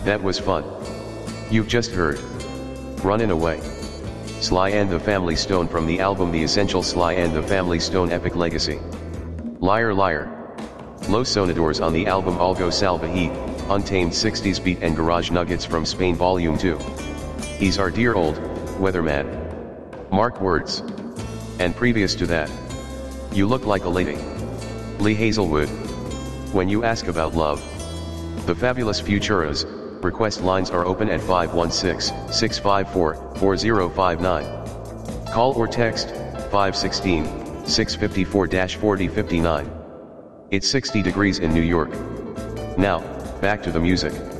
That was fun. You've just heard Runnin' Away. Sly and the Family Stone from the album The Essential Sly and the Family Stone Epic Legacy. Liar Liar. Los Sonadores on the album Algo Salvaje, Untamed 60s Beat and Garage Nuggets from Spain Volume 2. He's our dear old weatherman. Mark Words. And previous to that, You Look Like a Lady. Lee Hazelwood. When you ask about love, the Fabulous Futuras. Request lines are open at 516-654-4059. Call or text 516-654-4059. It's 60 degrees in New York. Now, back to the music.